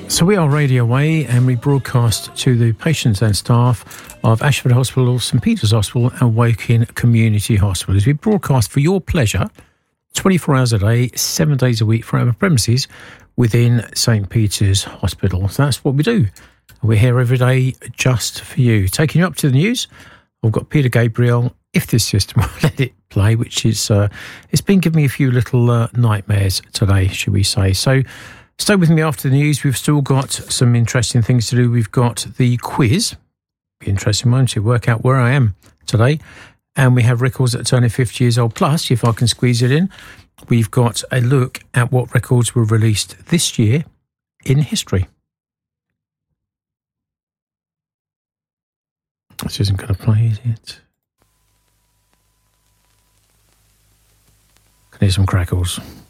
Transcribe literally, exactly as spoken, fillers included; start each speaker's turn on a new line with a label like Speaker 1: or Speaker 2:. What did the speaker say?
Speaker 1: So we are Radio Way, and we broadcast to the patients and staff of Ashford Hospital, St Peter's Hospital and Woking Community Hospital. As we broadcast for your pleasure, twenty-four hours a day, seven days a week from our premises within St Peter's Hospital. So that's what we do. We're here every day just for you. Taking you up to the news, I've got Peter Gabriel, If This System Will Let It Play, which is, uh, it's been giving me a few little uh, nightmares today, should we say. So stay with me after the news. We've still got some interesting things to do. We've got the quiz, interesting one to work out where I am today. And we have records that are turning fifty years old. Plus, if I can squeeze it in, we've got a look at what records were released this year in history. This isn't going to play, is it? Can hear some crackles.